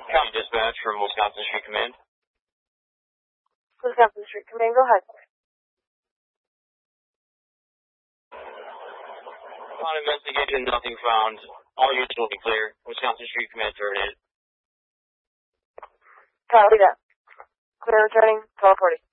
County Dispatch from Wisconsin Street Command. Wisconsin Street Command, go ahead. Upon investigation, nothing found. All units will be clear. Wisconsin Street Command terminated. Copy that. Clear returning, 1240.